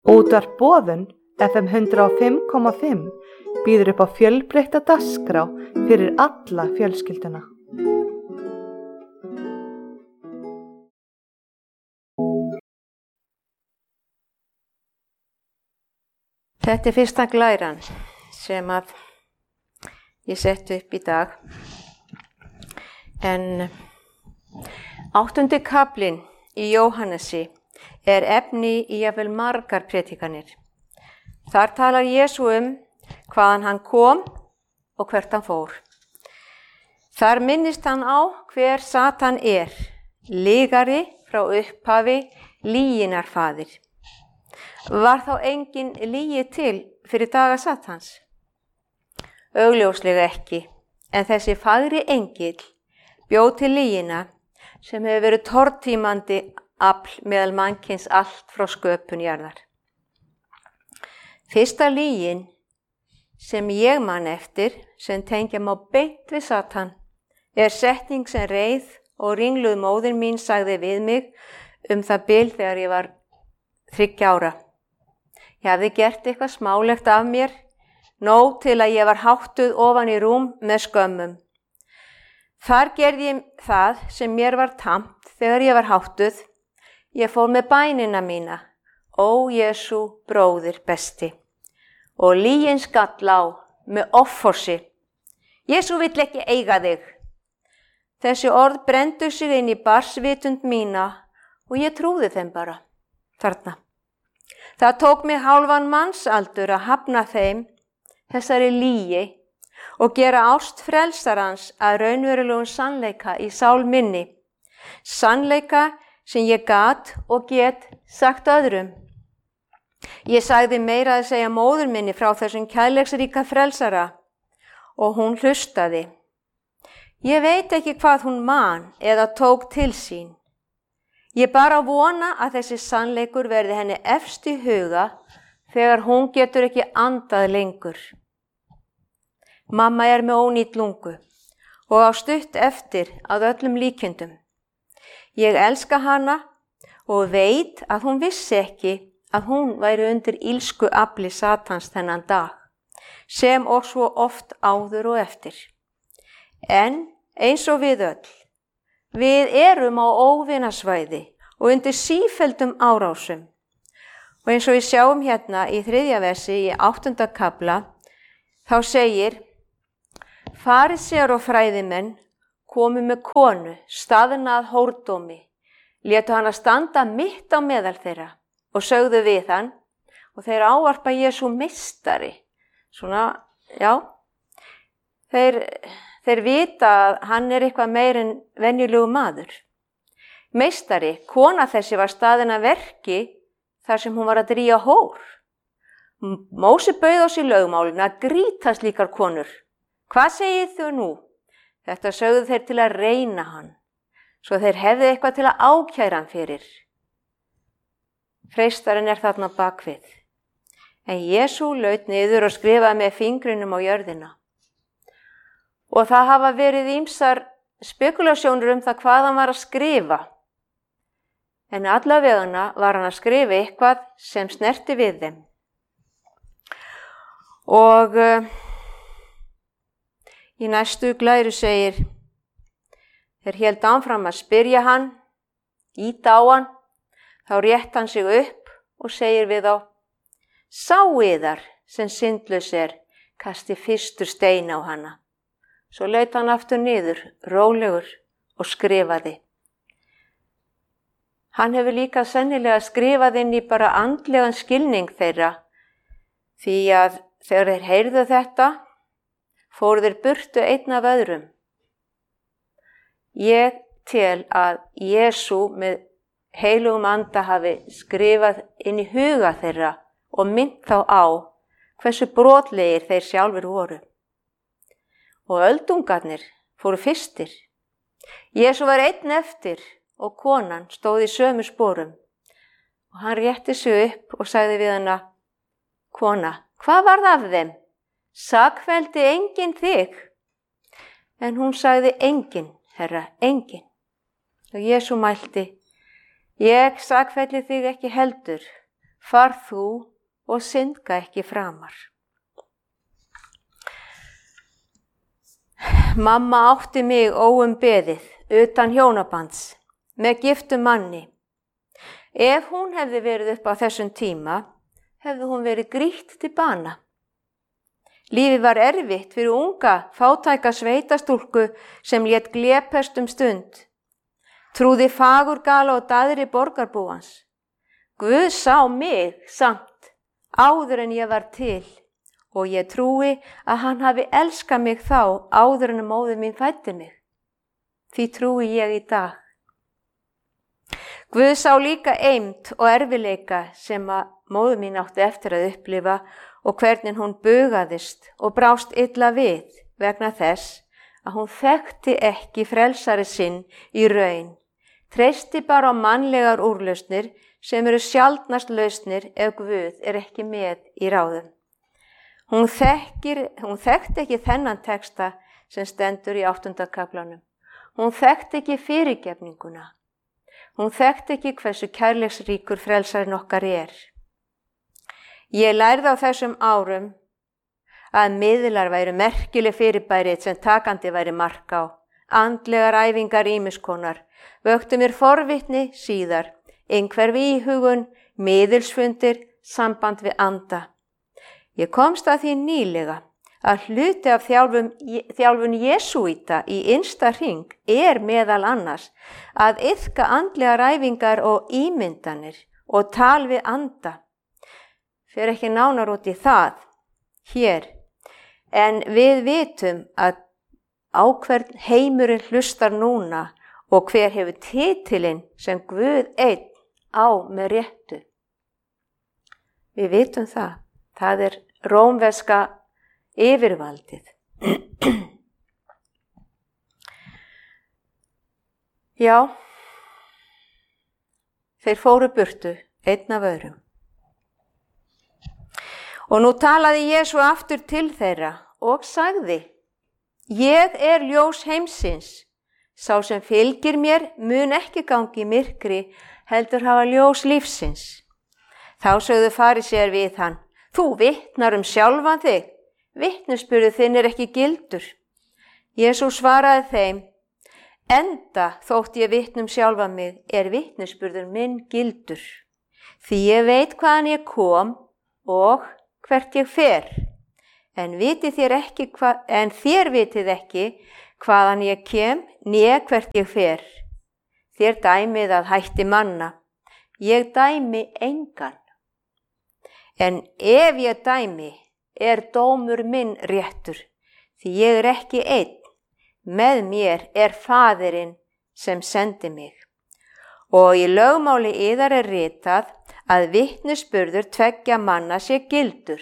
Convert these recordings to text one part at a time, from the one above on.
Útvarp Boðun FM 105,5 býður upp á fjölbreytta dagskrá fyrir alla fjölskylduna. Þetta er fyrsta glæran sem að ég setti upp í dag. En 8. kaflinn í Jóhannesi er efni í jafnvel margar predikanir. Þar talar Jesú hvaðan hann kom og hvert hann fór. Þar minnist hann á hver Satan er, lygari frá upphafi, lyginarfaðir. Var þá engin lygi til fyrir daga Satans? Augljóslega ekki, en þessi fagri engill bjó til lygina sem hefur verið tortímandi afl meðal mannkyns allt frá sköpun jarðar. Fyrsta lygin sem ég man eftir, sem tengja má beint við Satan, er setning sem reið og ringluð móðir mín sagði við mig það bil þegar ég var 3 ára. Ég hafði gert eitthvað smálegt af mér, nóg til að ég var háttuð ofan í rúm með skömmum. Þar gerði ég það sem mér var tamt þegar ég var háttuð. Ég fór með bænina mína, ó Jesú bróðir besti, og lygin skall á með offorsi. Jesú vill ekki eiga þig. Þessi orð brenndu sig inn í barnsvitund mína og ég trúði þeim bara þarna. Það tók mig hálfan mannsaldur að hafna þeim, þessari lygi, og gera ást frelsarans að raunverulegum sannleika í sál minni. Sannleika sem ég gat og get sagt öðrum. Ég sagði meira að segja móður minni frá þessum kærleiksríka frelsara og hún hlustaði. Ég veit ekki hvað hún man eða tók til sín. Ég bara vona að þessi sannleikur verði henni efst í huga þegar hún getur ekki andað lengur. Mamma er með ónýt lungu og á stutt eftir að öllum líkindum. Ég elska hana og veit að hún vissi ekki að hún væri undir ilsku afli Satans þennan dag, sem og svo oft áður og eftir. En eins og við öll, við erum á óvinasvæði og undir sífelldum árásum. Og eins og við sjáum hérna í 3. versi í 8. kafla, þá segir: Farisear og fræðimenn komu með konu, staðna að hórdómi, létu hana standa mitt á meðal þeirra og sögðu við hann, og þeir ávarpa Jesú meistari. Svona, já, þeir vita að hann er eitthvað meir en venjulegu maður. Meistari, kona þessi var staðin að verki þar sem hún var að dríja hór. Móse bauð á sig lögmálinu að grýta slíkar konur. Hvað segið þau nú? Þetta sögðu þeir til að reyna hann, svo þeir hefðu eitthvað til að ákæra hann fyrir. Freistarinn er þarna bakvið. En Jesú laut niður og skrifaði með fingrinum á jörðina. Og það hafa verið ýmsar spekulasjónur það hvað hann var að skrifa. En allavegana var hann að skrifa eitthvað sem snerti við þeim. Og í næstu glæru segir: þeir héldu áfram að spyrja hann, ýta á hann, þá rétt hann sig upp og segir við þá: Sá yðar sem syndlaus er, kasti fyrstur stein á hana. Svo laut hann aftur niður, rólegur, og skrifaði. Hann hefur líka sennilega skrifað inn í bara andlegan skilning þeirra, því að þegar þeir heyrðu þetta, fóru þeir burtu einn af öðrum. Ég tel að Jesú með heilugum anda hafi skrifað inn í huga þeirra og minnt þá á hversu brotlegir þeir sjálfur voru. Og öldungarnir fóru fyrstir. Jesú var einn eftir og konan stóð í sömu sporum. Og hann rétti sig upp og sagði við hana: Kona, hvað varð af þeim? Sakfelldi enginn þig? En hún sagði: Enginn, Herra, enginn. Og Jesú mælti: Ég sakfelli þig ekki heldur. far þú og syndga ekki framar. Mamma átti mig óumbeðið, utan hjónabands, með giftum manni. Ef hún hefði verið upp á þessum tíma, hefði hún verið grýtt til bana. Lífið var erfitt fyrir unga, fátæka sveitastúlku sem lét glepast stund. Trúði fagurgala og daðri borgarbúans. Guð sá mig samt áður en ég var til og ég trúi að hann hafi elskað mig þá áður en móðir mín fæddi mig. Því trúi ég í dag. Guð sá líka eymd og erfileika sem að móðir mín átti eftir að upplifa og hvernig hún bugaðist og brást illa við vegna þess að hún þekkti ekki frelsari sinn í raun, treysti bara á mannlegar úrlausnir sem eru sjaldnast lausnir ef Guð er ekki með í ráðum. Hún þekkti ekki þennan texta sem stendur í 8. kaflanum. Hún þekkti ekki fyrirgefninguna. Hún þekkti ekki hversu kærleiksríkur frelsarinn okkar er. Ég lærði á þessum árum að miðlar væru merkileg fyrirbæri sem takandi væri mark á. Andlegar æfingar ýmiskonar, vöktu mér forvitni síðar, einhverfi íhugun, miðilsfundir, samband við anda. Ég komst að því nýlega að hluti af þjálfun jesúíta í innsta hring er meðal annars að iðka andlegar æfingar og ímyndanir og tal við anda. Fer ekki nánar út í það hér, en við vitum að á hvern heimurinn hlustar núna og hver hefur titilinn sem Guð einn á með réttu. Við vitum það. Það er rómverska yfirvaldið. Já, þeir fóru burtu einn af öðrum. Og nú talaði Jesú aftur til þeirra og sagði: Ég er ljós heimsins. Sá sem fylgir mér mun ekki gangi í myrkri, heldur hafa ljós lífsins. Þá sögðu farisear við hann: Þú vitnar sjálfan þig, vitnisburður þinn er ekki gildur. Jesús svaraði þeim: Enda þótt ég vitna sjálfan mig, er vitnisburður minn gildur. Því ég veit hvaðan ég kom og hvert ég fer. En þér vitið ekki hvaðan ég kem, né hvert ég fer. Þér dæmið að hætti manna. Ég dæmi engan. En ef ég dæmi, er dómur minn réttur, því ég er ekki einn, með mér er Faðirinn sem sendi mig. Og í lögmáli yðar er ritað að vitnisburður tveggja manna sé gildur.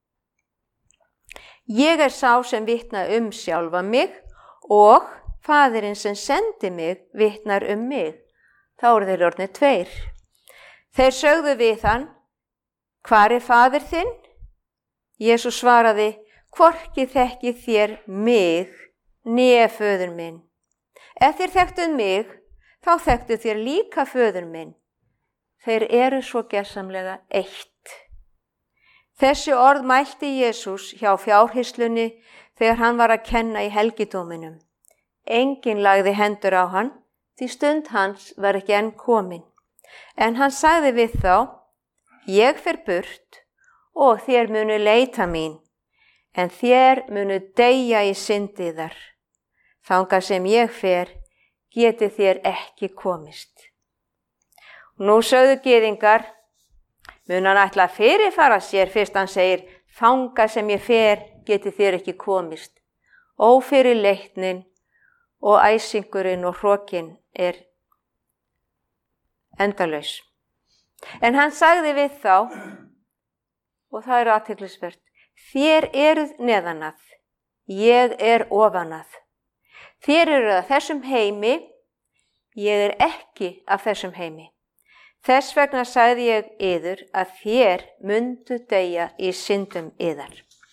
Ég er sá sem vitna sjálfa mig og Faðirinn sem sendi mig vitnar mig. Þá eru þeir orðnir tveir. Þeir sögðu við hann: Hvar er Faðir þinn? Jesús svaraði: Hvorki þekkið þér mig, né föður minn. Ef þér þekktuð mig, þá þekktuð þér líka föður minn. Þeir eru svo gersamlega eitt. Þessi orð mælti Jesús hjá fjárhirslunni þegar hann var að kenna í helgidóminum. Enginn lagði hendur á hann, því stund hans var ekki enn komin. En hann sagði við þá: Ég fer burt og þér munu leita mín, en þér munu deyja í syndiðar. Þangað sem ég fer, geti þér ekki komist. Nú sögðu gyðingar: Mun hann ætla að fyrirfara sér fyrst hann segir: Þangað sem ég fer, geti þér ekki komist. Ófyrirleitnin og æsingurinn og hrokinn er endalaus. En hann sagði við þá, og það er athyglisvert: Þér eruð neðanað, ég er ofanað. Þér eruð af þessum heimi, ég er ekki af þessum heimi. Þess vegna sagði ég yður að þér mundu deyja í syndum yðar.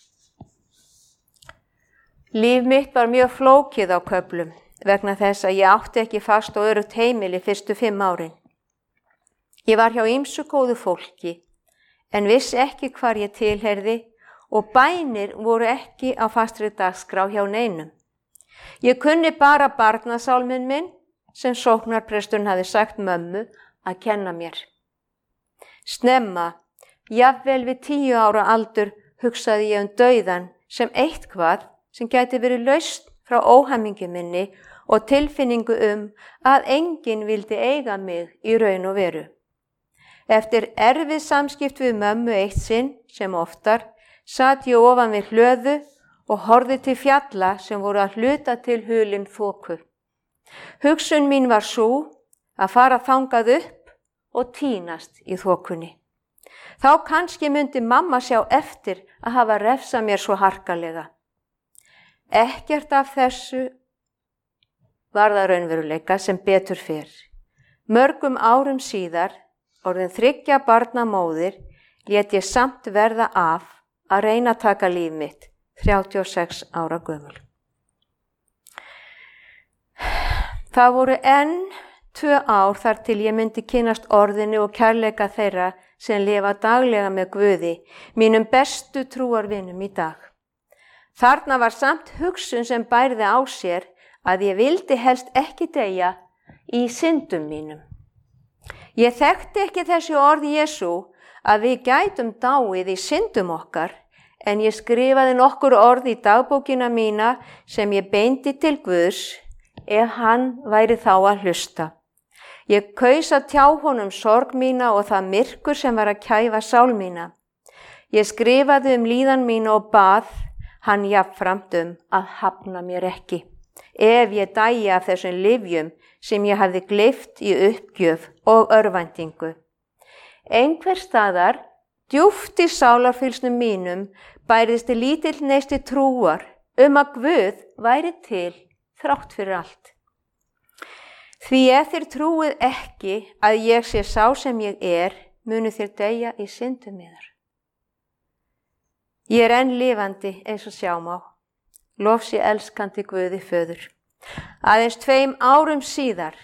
Líf mitt var mjög flókið á köflum vegna þess að ég átti ekki fast og öruggt heimili fyrstu 5 árin. Ég var hjá ýmsu góðu fólki, en vissi ekki hvar ég tilheyrði og bænir voru ekki á fastri dagskrá hjá neinum. Ég kunni bara barnasálminn minn sem sóknarpresturinn hafði sagt mömmu að kenna mér. Snemma, jafnvel við 10 ára aldur, hugsaði ég dauðan sem eitthvað sem gæti verið laust frá óhamingju minni og tilfinningu að enginn vildi eiga mig í raun og veru. Eftir erfið samskipt við mömmu eitt sinn, sem oftar, sat ég ofan við hlöðu og horfði til fjalla sem voru að hluta til hulin þoku. Hugsun mín var sú að fara þangað upp og tínast í þokunni. Þá kannski myndi mamma sjá eftir að hafa refsað mér svo harkalega. Ekkert af þessu var það raunveruleika sem betur fer. Mörgum árum síðar, orðin 3 barna móðir, lét ég samt verða af að reyna að taka líf mitt, 36 ára gömul. Það voru enn 2 ár þar til ég myndi kynnast orðinu og kærleika þeirra sem lifa daglega með Guði, mínum bestu trúarvinum í dag. Þarna var samt hugsun sem bærði á sér að ég vildi helst ekki deyja í syndum mínum. Ég þekkti ekki þessi orð Jesú að við gætum dáið í syndum okkar, en ég skrifaði nokkur orð í dagbókina mína sem ég beindi til Guðs ef hann væri þá að hlusta. Ég kaus að tjá honum sorg mína og það myrkur sem var að kæfa sál mína. Ég skrifaði líðan mína og bað hann jafnframt að hafna mér ekki, ef ég dæi af þessum lyfjum sem ég hafði gleypt í uppgjöf og örvæntingu. Einhver staðar, djúpt í sálarfylgsnum mínum, bærðist lítill neisti trúar að Guð væri til þrátt fyrir allt. Því ef þér trúið ekki að ég sé sá sem ég munu þér deyja í syndum yðar. Ég enn lifandi eins og sjá má, lof sé elskandi Guði föður. Aðeins 2 árum síðar,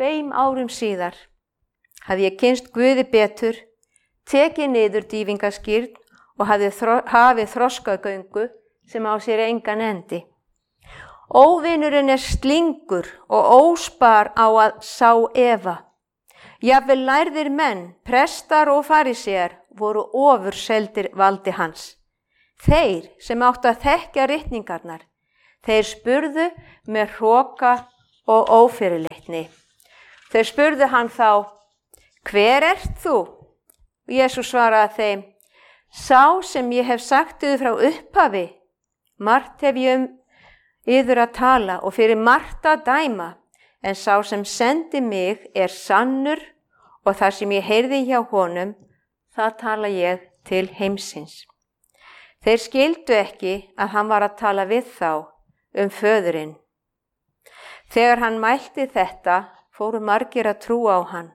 hafði ég kynnst Guði betur, tekið niður dýfingaskírn og hafið þroskagöngu sem á sér engan endi. Óvinurinn slingur og óspar á að sá efa. Jafnvel lærðir menn, prestar og farisear voru ofurseldir valdi hans. Þeir sem áttu að þekkja ritningarnar, þeir spurðu með hroka og ófyrirleitni. Þeir spurðu hann þá, hver ert þú? Jesús svaraði þeim, sá sem ég hef sagt yður frá upphafi, margt hef ég yður að tala og fyrir margt að dæma, en sá sem sendi mig sannur og það sem ég heyrði hjá honum, það tala ég til heimsins. Þeir skildu ekki að hann var að tala við þá föðurinn. Þegar hann mælti þetta, fóru margir að trúa á hann.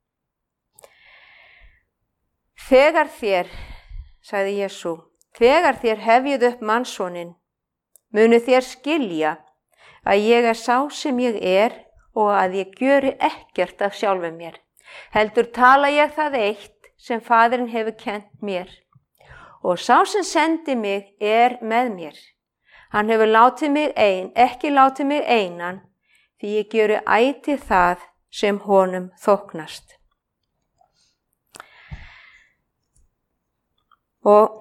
Þegar þér, sagði Jesú, þegar þér hefjið upp mannssoninn, munu þér skilja að ég sá sem ég og að ég gjöri ekkert af sjálfum mér. Heldur tala ég það eitt sem Faðirinn hefur kennt mér. Og sá sem sendi mig með mér. Hann hefur ekki látið mig einan, því ég gjöri ætíð það sem honum þóknast. Og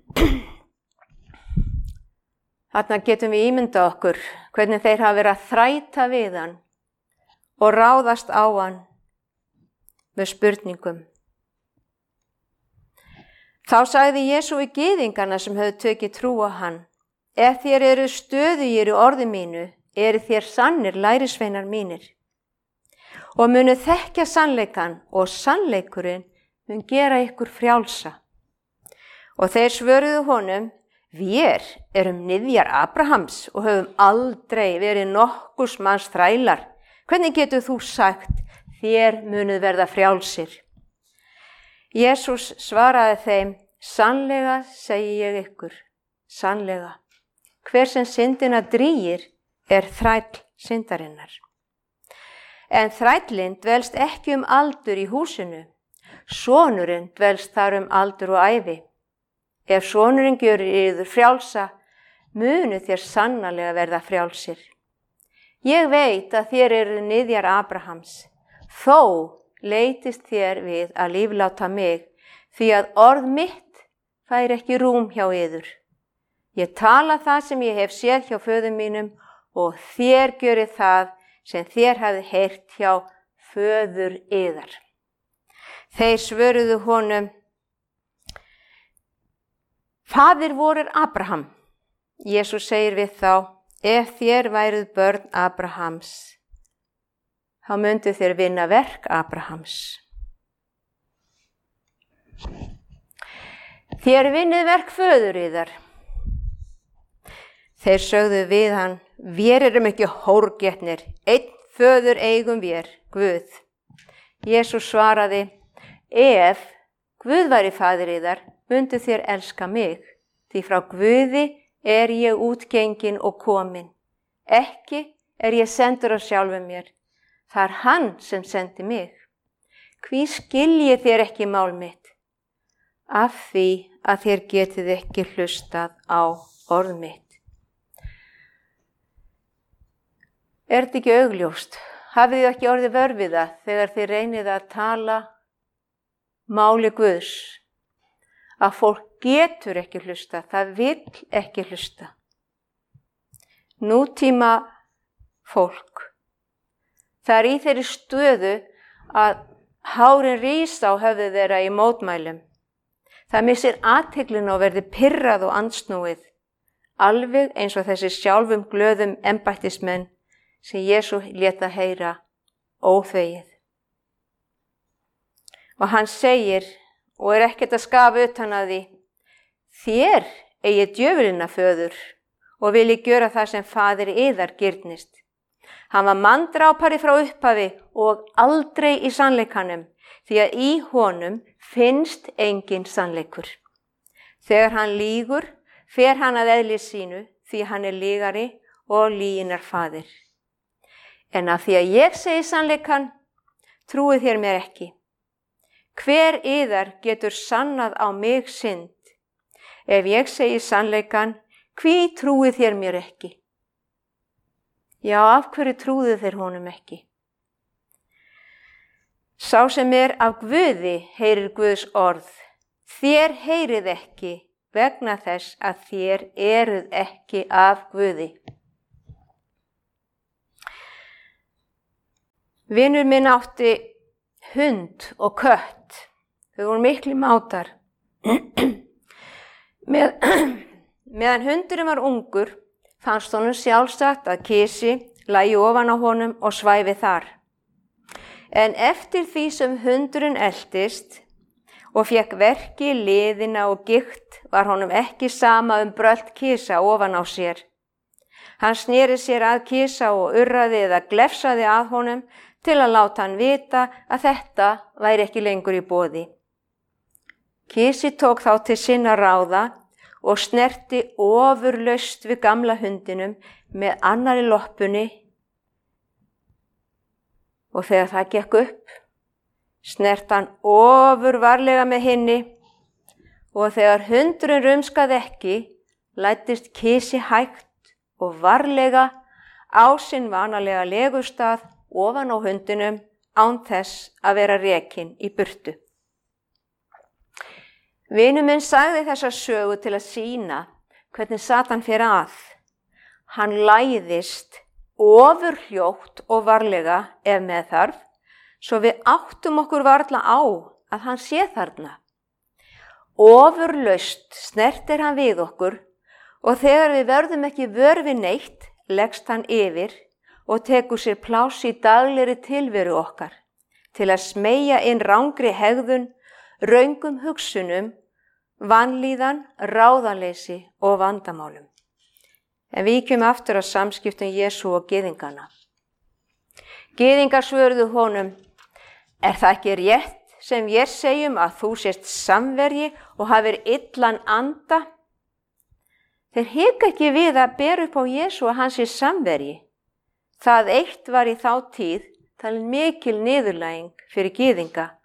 þarna getum við ímyndað okkur hvernig þeir hafa verið að þræta við hann og ráðast á hann með spurningum. Þá sagði Jesú við gyðingana sem höfðu tekið trú á hann, ef þér eru stöðugir í orði mínu, eru þér sannir lærisveinar mínir. Og munu þekkja sannleikann og sannleikurinn mun gera ykkur frjálsa. Og þeir svöruðu honum, við erum niðjar Abrahams og höfum aldrei verið nokkurs manns þrælar. Hvernig getur þú sagt, þér munuð verða frjálsir? Jesús svaraði þeim, sannlega segi ég ykkur, sannlega. Hver sem syndina drýgir þræll syndarinnar. En þrællinn dvelst ekki aldur í húsinu, Sonurinn dvelst þar aldur og ævi. Ef sonurinn gjörir yður frjálsa, munu þér sannarlega verða frjálsir. Ég veit að þér eru niðjar Abrahams, þó leitist þér við að lífláta mig, því að orð mitt fær ekki rúm hjá yður. Ég tala það sem ég hef séð hjá föður mínum og þér gjörið það sem þér hafið heyrt hjá föður yðar. Þeir svöruðu honum, Faðir vor er Abraham. Jesús segir við þá, ef þér væruð börn Abrahams, þá myndu þér vinna verk Abrahams. Þér vinnið verk föður yðar. Þeir sögðu við hann, vér erum ekki hórgetnir, einn föður eigum vér, Guð. Jesús svaraði, ef Guð væri faðir yðar, myndu þér elska mig, því frá Guði er ég útgengin og komin. Ekki er ég sendur af sjálfum mér, það er hann sem sendi mig. Hví skiljið þér ekki mál mitt? Af því að þér getið ekki hlustað á orð mitt. Er þetta ekki augljóst? Hafið þið ekki orðið vör við það þegar þið reynið að tala máli Guðs? Að fólk getur ekki hlusta, það vill ekki hlusta. Nútíma fólk, það er í þeirri stöðu að hárin rís á höfðu þeirra í mótmælum. Það missir athyglin og verði pirrað og andsnúið, alveg eins og þessi sjálfum glöðum embættismenn sem Jesú lét að heyra óþvegið. Og hann segir, og er ekkert að skafa utan að því, þér eigið djöfulina föður og vilji gjöra það sem faðir yðar girnist. Hann var manndrápari frá upphafi og aldrei í sannleikanum, því að í honum finnst engin sannleikur. Þegar hann lýgur, fer hann að eðli sínu, því hann er lýgari og lýginar faðir. En af því að ég segi sannleikan, trúið þér mér ekki. Hver yðar getur sannað á mig synd? Ef ég segi sannleikan, hví trúið þér mér ekki? Já, af hverju trúið þér honum ekki? Sá sem er af Guði heyrir Guðs orð. Þér heyrið ekki vegna þess að þér eruð ekki af Guði. Vinur minn átti hund og kött. Þau voru miklu mátar. Meðan hundurinn var ungur, fannst honum sjálfsagt að kisi lægi ofan á honum og svæfi þar. En eftir því sem hundurinn eltist og fékk verki, liðina og gikt, var honum ekki sama brölt kisa ofan á sér. Hann sneri sér að kisa og urraði eða glefsaði að honum til að láta hann vita að þetta væri ekki lengur í boði. Kisi tók þá til sinna ráða og snerti ofurlaust við gamla hundinum með annarri loppunni, og þegar það gekk upp, snert hann ofurvarlega með hinni, og þegar hundurinn rumskaði ekki, læddist Kisi hægt og varlega á sinn vanalega legustað ofan á hundinum án þess að vera rekinn í burtu. Vinur minn sagði þessa sögu til að sýna hvernig Satan fer að. Hann læðist ofurhljótt og varlega ef með þarf, svo við áttum okkur varla á að hann sé þarna. Ofurlaust snertir hann við okkur og þegar við verðum ekki vör við neitt, leggst hann yfir og tekur sér pláss í daglegri tilveru okkar til að smeygja inn rangri hegðun, röngum hugsunum, vanlíðan, ráðaleysi og vandamálum. En víkjum aftur að samskiptum Jesú og gyðingana. Gyðingar svöruðu honum, er það ekki rétt sem ég segjum að þú sést samverji og hafir illan anda? Þeir hika ekki við að bera upp á Jesú að hann sé samverji. Það eitt var í þá tíð talin mikil niðurlæging fyrir gyðinga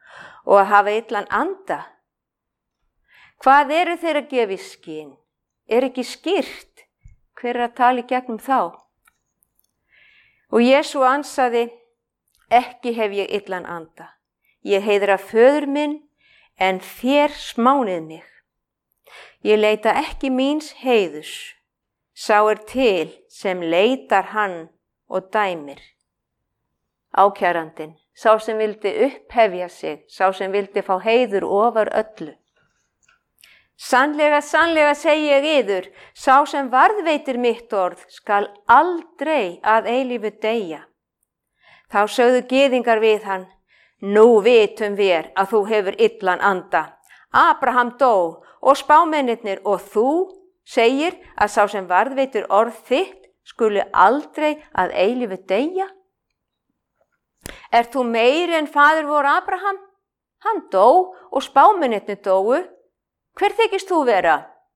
og að hafa illan anda. Hvað eru þeir að gefa í skyn? Ekki skýrt hver að tala í gegnum þá? Og Jesú ansaði, ekki hef ég illan anda. Ég heiðra föður minn, en þér smánið mig. Ég leita ekki míns heiðurs. Sá til sem leitar hann og dæmir. Ákærandinn, sá sem vildi upphefja sig, sá sem vildi fá heiður ofar öllu. Sannlega, sannlega segi ég yður, sá sem varðveitir mitt orð skal aldrei að eilífu deyja. Þá sögðu gyðingar við hann, nú vitum við að þú hefur illan anda. Abraham dó og spámennirnir og þú segir að sá sem varðveitir orð þitt skuli aldrei að eilífu deyja. Ert þú meiri en faðir vor Abraham? Hann dó og spámennirnir dóu. Hver þykist þú vera?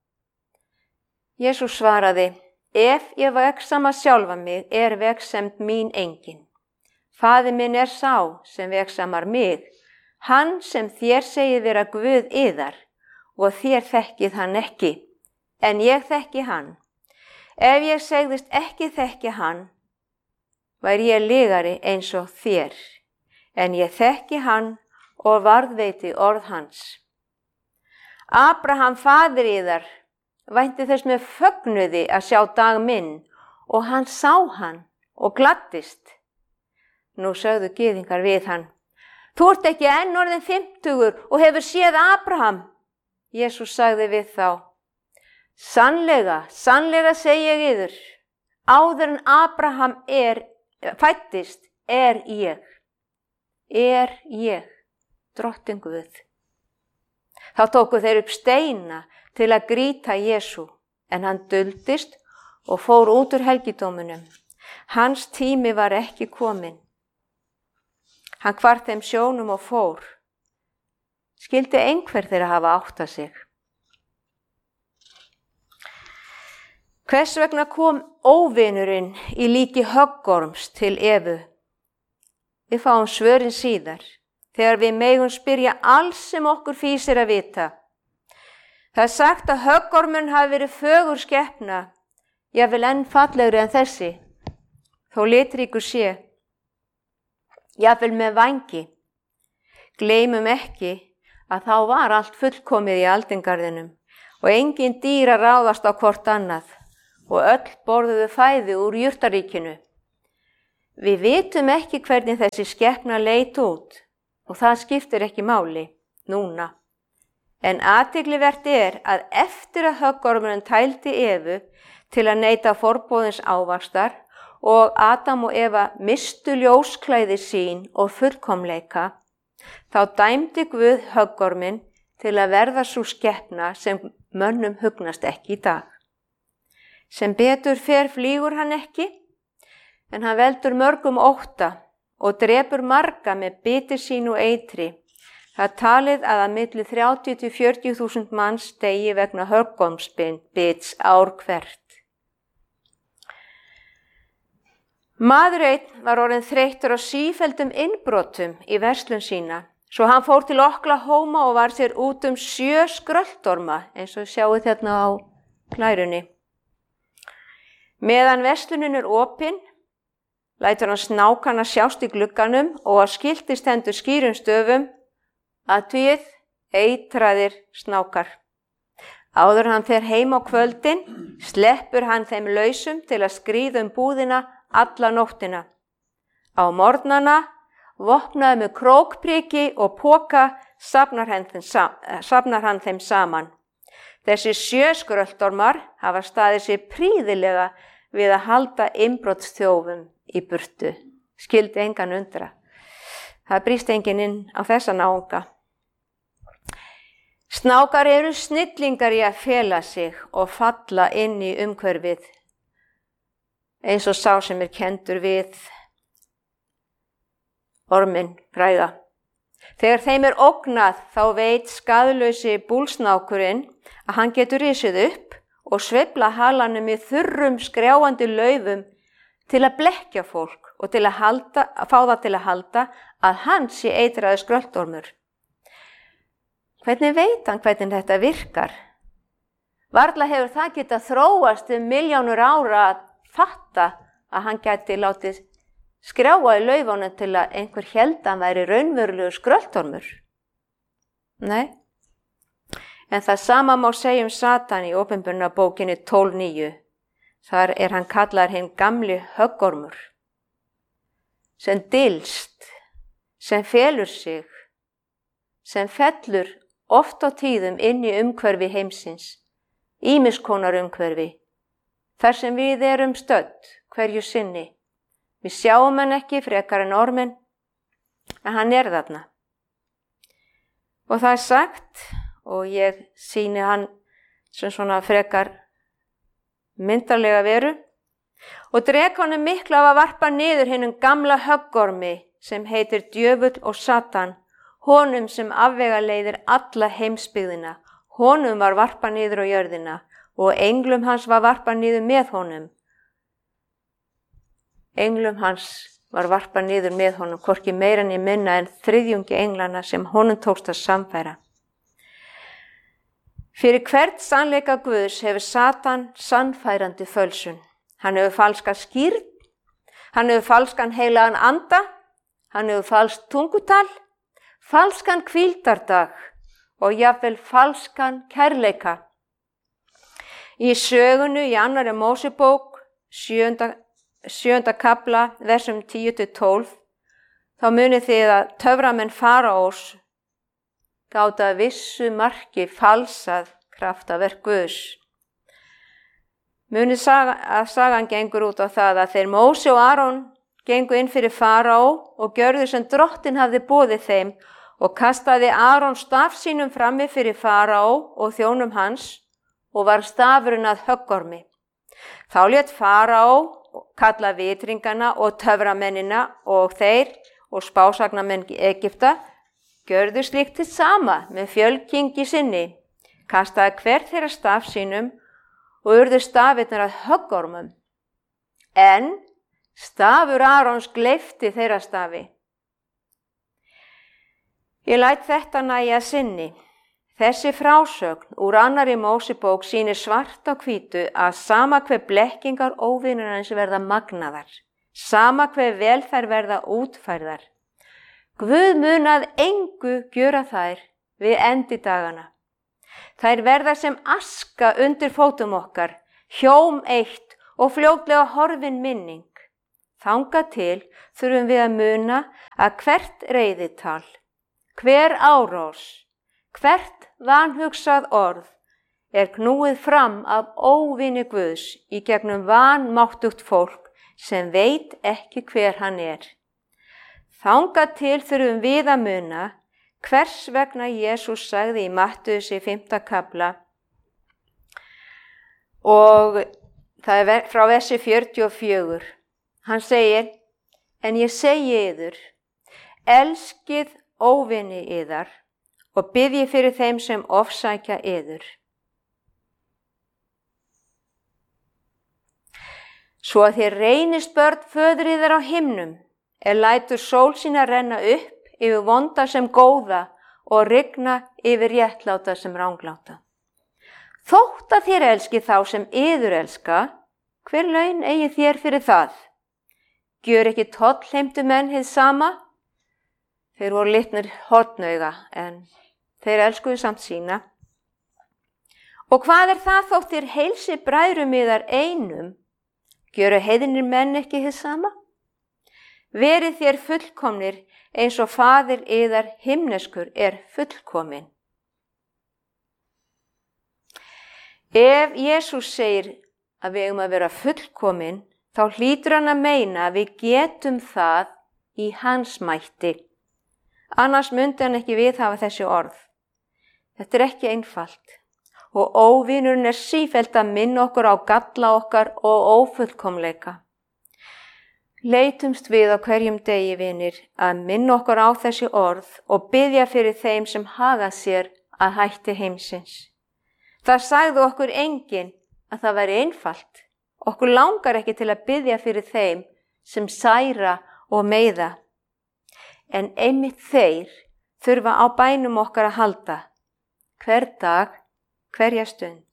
Jesús svaraði, ef ég vegsama sjálfa mig vegsemd mín engin. Faðir minn sá sem vegsamar mig, hann sem þér segið vera Guð yðar, og þér þekkið hann ekki, en ég þekki hann. Ef ég segðist ekki þekki hann, væri ég lygari eins og þér, en ég þekki hann og varðveiti orð hans. Abraham faðir yðar vænti þess með fögnuði að sjá dag minn og hann sá hann og gladdist. Nú sögðu gyðingar við hann, þú ert ekki enn orðinn 50 og hefur séð Abraham. Jesús sagði við þá, sannlega, sannlega segi ég yður, áður en Abraham fæddist ég, drottinn Guð. Þá tóku þeir upp steina til að grýta Jesú, en hann duldist og fór út úr helgidómunum. Hans tími var ekki kominn. Hann hvarf þeim sjónum og fór. Skyldi einhver þeirra hafa áttað sig. Hvers vegna kom óvinurinn í líki höggorms til Evu? Við fáum svörin síðar. Þegar við megum spyrja alls sem okkur fýsir að vita. Það sagt að höggormurinn hafi verið fögur skepna, jafnvel enn fallegri en þessi, þó litríkur sé, jafnvel með vængi. Gleymum ekki að þá var allt fullkomið í aldingarðinum og engin dýr að ráðast á hvort annað og öll borðuðu fæði úr jurtaríkinu. Við vitum ekki hvernig þessi skepna leit út, og það skiptir ekki máli núna. En athyglivert að eftir að höggormurinn tældi Evu til að neyta forboðins ávaxtar og Adam og Eva mistu ljósklæði sín og fullkomleika, þá dæmdi Guð höggorminn til að verða sú skepna sem mönnum hugnast ekki í dag. Sem betur fer flýgur hann ekki, en hann veldur mörgum ótta og drepur marga með biti sín og eitri. Það talið að milli 30 til 40.000 manns deyi vegna höggormsbits ár hvert. Maður einn var orðinn þreyttur á sífelldum innbrotum í verslun sína, svo hann fór til Oklahoma og var sér út 7 skröltorma, eins og sjáið hérna á glærunni. Meðan verslunin opin, lætur hann snákana sjást í glugganum og á skilti stendur skýrum stöfum, athugið, eitraðir snákar. Áður hann fer heim á kvöldin, sleppur hann þeim lausum til að skríða búðina alla nóttina. Á morgnana, vopnaði með krókpriki og poka, safnar hann þeim saman. Þessi 7 skröltormar hafa staðið sér prýðilega við að halda innbrotsþjófum í burtu. Skildi engan undra. Það brýst enginn inn á þessa náunga. Snákar eru snillingar í að fela sig og falla inn í umhverfið, eins og sá sem kenndur við orminn fræga. Þegar þeim ógnað þá veit skaðlausi búlsnákurinn að hann getur risið upp og sveifla halanum í þurrum skrjáandi laufum til að blekkja fólk og til að fá það til að halda að hann sé eitraður skröltormur. Hvernig veit hann hvernig þetta virkar? Varla hefur það getað þróast milljónir ára að fatta að hann gæti látið skrjáa í laufunum til að einhver héldi hann væri raunverulegur skröltormur. Nei. En það sama má segja Satan í Opinberunarbókinni 12:9. Þar hann kallar hinn gamli höggormur, sem dylst, sem felur sig, sem fellur oft á tíðum inn í umhverfi heimsins, ýmiss konar umhverfi, þar sem við erum stödd hverju sinni. Við sjáum hann ekki frekar en orminn, en hann þarna. Og það sagt, og ég sýni hann sem svona frekar myndarlega veru, og dreg honum miklu af að varpa niður hinnum gamla höggormi sem heitir djöfull og Satan, honum sem afvegaleiðir alla heimsbyggðina. Honum var varpa niður á jörðina og englum hans var varpa niður með honum. Englum hans var varpa niður með honum, hvorki meira en minna en þriðjungi englana sem honum tókst að samfæra. Fyrir hvert sannleika Guðs hefur Satan sannfærandi fölsun. Hann hefur falska skírn, hann hefur falskan heilagan anda, hann hefur falskt tungutal, falskan hvíldardag og jafnvel falskan kærleika. Í sögunu í 2. Mósebók, 7. kafla, versum 10-12, þá munið þið að töframenn Faraós gátu að vissu marki falsað kraftaverk Guðs. Munið að sagan gengur út á það að þeir Móse og Aron gengu inn fyrir Faraó og gjörðu sem drottinn hafði boðið þeim og kastaði Aron staf sínum frammi fyrir Faraó og þjónum hans og var stafurinn að höggormi. Þá lét Faraó kalla vitringana og töframennina og þeir og spásagnamenn Egypta gjörðu slíkt hið sama með fjölkingi sinni, kastaði hver þeirra staf sínum og urðu stafirnar að höggormum. En stafur Arons gleypti þeirra stafi. Ég læt þetta nægja sinni. Þessi frásögn úr 2. Mósebók sýnir svart á hvítu að sama hve blekkingar óvinarins verða magnaðar, sama hve vel þær verða útfærðar. Guð mun að engu gjöra þær við endi dagana. Þær verða sem aska undir fótum okkar, hjóm eitt og fljótlega horfin minning. Þangað til þurfum við að muna að hvert reiðital, hver árás, hvert vanhugsað orð knúið fram af óvini Guðs í gegnum vanmáttugt fólk sem veit ekki hver hann Þangað til þurfum við að muna hvers vegna Jesús sagði í Mattheussi 5. kafla og það frá versi 44. Hann segir, en ég segi yður, elskið óvini yðar og biðjið fyrir þeim sem ofsækja yður. Svo að þér reynist börn föður yðar á himnum, lætur sól sína renna upp yfir vonda sem góða og rigna yfir réttláta sem rangláta. Þótt að þér elskið þá sem yður elska, hver laun eigið þér fyrir það? Gjör ekki tollheimtu menn hið sama? Þeir voru litnir hornauga, en þeir elskuðu samt sína. Og hvað það þótt þér heilsi bræðrum yðar einum? Gjöru heiðinir menn ekki hið sama? Verið þér fullkomnir eins og faðir yðar himneskur fullkomin. Ef Jesús segir að við eigum að vera fullkomin, þá hlýtur hann að meina að við getum það í hans mætti. Annars myndi hann ekki viðhafa þessi orð. Þetta ekki einfalt og óvinurinn sífellt að minna okkur á galla okkar og ófullkomleika. Leitumst við á hverjum degi, vinir, að minna okkur á þessi orð og biðja fyrir þeim sem haga sér að hætti heimsins. Það sagði okkur enginn að það væri einfalt. Okkur langar ekki til að biðja fyrir þeim sem særa og meiða. En einmitt þeir þurfa á bænum okkar að halda. hver dag, hverja stund.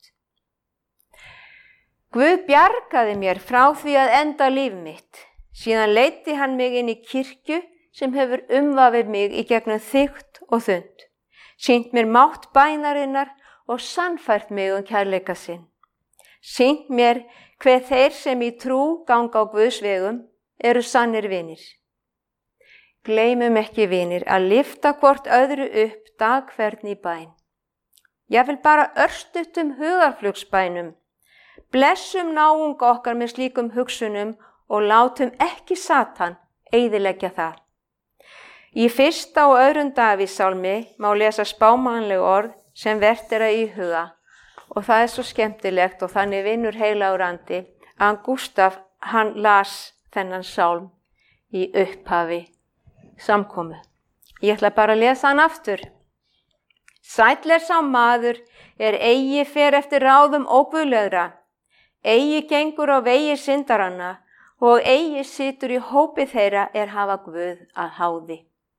Guð bjargaði mér frá því að enda líf mitt. Síðan leiddi hann mig inn í kirkju sem hefur umvafið mig í gegnum þykkt og þund, sýnt mér mátt bænarinnar og sannfært mig kærleika sinn. Sýnt mér hve þeir sem í trú ganga á Guðs vegum eru sannir vinir. Gleymum ekki vinir að lyfta hvort öðru upp dag hvern í bæn. Jafnvel bara örstuttum hugarflugsbænum. Blessum náunga okkar með slíkum hugsunum og látum ekki Satan eyðileggja það. Í 1. og 2. Davíðssálmi má lesa spámanleg orð sem vert að íhuga og það er svo skemmtilegt og þannig vinnur heilagur andi að Gústaf hann las þennan sálm í upphafi samkomu. Ég ætla bara að lesa hann aftur. Sæll sá maður eigi fer eftir ráðum óguðlegra, eigi gengur á vegi syndaranna og eigi situr í hópi þeirra hafa Guð að háði.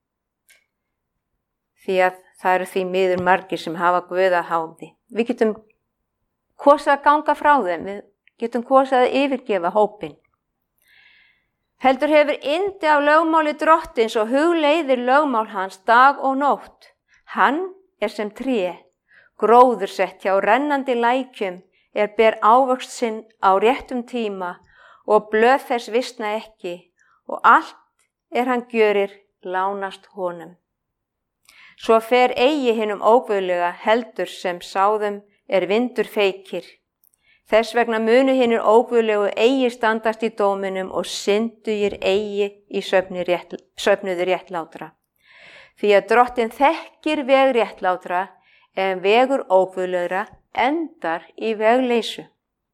Því að það eru því miður margir sem hafa Guð að háði. Við getum kosið að ganga frá þeim, við getum kosið að yfirgefa hópin. Heldur hefur yndi af lögmáli drottins og hugleiðir lögmál hans dag og nótt. Hann sem tré, gróður sett hjá rennandi lækjum, ber ávöxt sinn á réttum tíma og blöð þess visna ekki og allt hann gjörir lánast honum. Svo fer eigi hinum óguðlega heldur sem sáðum vindur feykir. Þess vegna munu hinir óguðlegu eigi standast í dóminum og syndugir eigi í söfnuði réttlátra. Því að Drottinn þekkir veg réttlátra en vegur óguðlegra endar í vegleysu.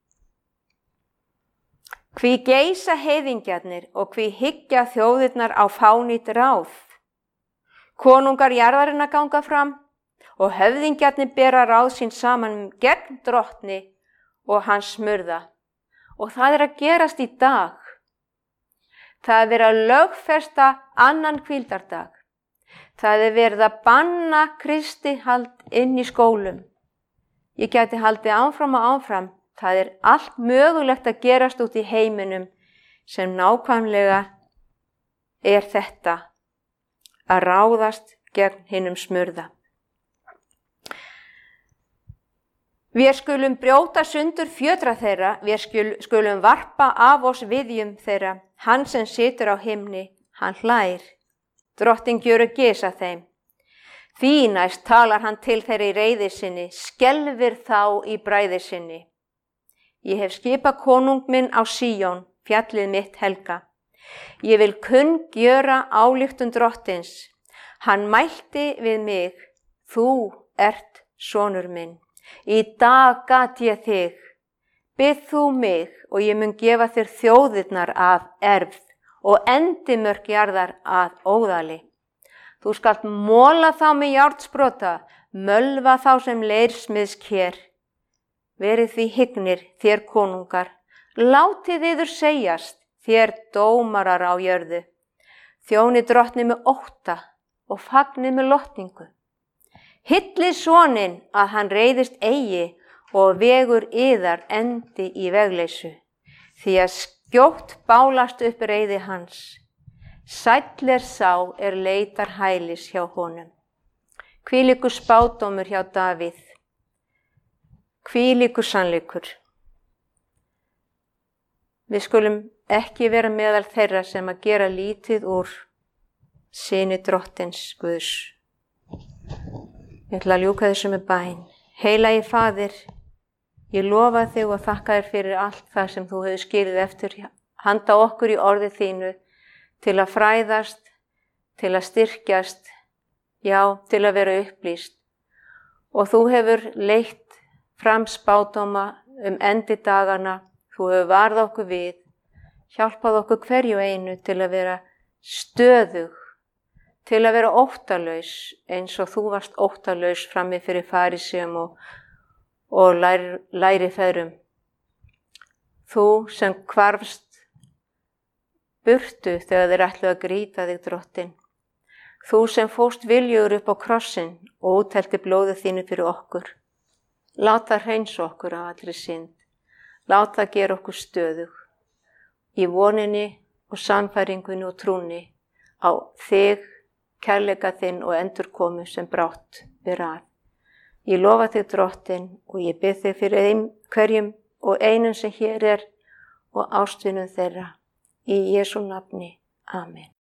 Hví geisa heiðingjarnir og hví hyggja þjóðirnar á fánýtt ráð. Konungar jarðarinnar ganga fram og höfðingjarnir bera ráð sín saman gegn Drottni og hans smurða. Og það að gerast í dag. Það verið að lögfesta annan hvíldardag. Það verið að banna kristihald inn í skólum. Ég gæti haldið áfram og áfram. Það allt mögulegt að gerast út í heiminum sem nákvæmlega þetta að ráðast gegn hinum smurða. Við skulum brjóta sundur fjötra þeirra, við skulum varpa af oss viðjum þeirra. Hann sem situr á himni, hann hlær. Drottinn gjöru gesa þeim. Því næst talar hann til þeirra í reiði sinni, skelfir þá í bræði sinni. Ég hef skipað konung minn á Síón, fjallið mitt helga. Ég vil gjöra ályktun Drottins. Hann mælti við mig, þú ert sonur minn. Í dag gat ég þig. Bið þú mig og ég mun gefa þér þjóðirnar að erfð og endimörk jarðar að óðali. Þú skalt mola þá með járnsprota, mölva þá sem leirsmiðsker. Verið því hygnir, þér konungar, látið yður segjast, þér dómarar á jörðu. Þjónið Drottni með ótta og fagnið með lotningu. Hyllið soninn að hann reiðist eigi og vegur yðar endi í vegleysu, því að skjótt bálast upp reiði hans. Sæll sá leitar hælis hjá honum. Hvílíkur spádómur hjá Davíð. Hvílíkur sannleikur. Við skulum ekki vera meðal þeirra sem að gera lítið úr syni Drottins Guðs. Ég ætla að ljúka þessu með bæn. Heilagi Faðir, ég lofa þig og þakka þér fyrir allt það sem þú hefur skilið eftir handa okkur í orði þínu til að fræðast, til að styrkjast, já, til að vera upplýst. Og þú hefur leitt fram spádóma endi dagana, þú hefur varð okkur við, hjálpað okkur hverju einu til að vera stöðug, til að vera óttalaus eins og þú varst óttalaus frammi fyrir farisum og lærifeðrum. Þú sem hvarfst burtu þegar þeir ætluðu að grýta þig, Drottinn. Þú sem fórst viljugur upp á krossinn og úthelti blóðið þínu fyrir okkur. Lát það hreinsa okkur af allri synd. Lát það gera okkur stöðug. Í voninni og sannfæringunni og trúnni á þig, kærleika þinn og endurkomu sem brátt er að. Ég lofa þig Drottinn og ég bið þig fyrir hverjum og einum sem hér er og ástvinum þeirra. Í Jesú nafni. Amen.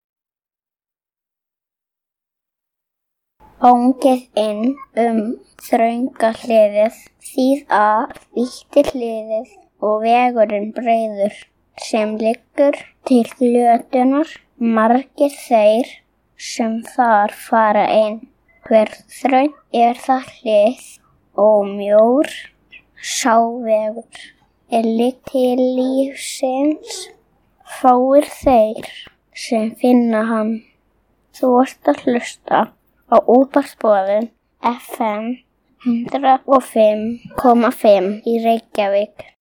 Óngið inn þrönga hliðið, þýð vítti hliðið og vegurinn breiður sem liggur til glötunar, margir þeir sem þar fara inn. Hver þröng það hlið og mjór sá vegur ligg til lífsins, fáir þeir sem finna hann. Þú ert að hlusta á útvarpsboðun FM 105,5 í Reykjavík.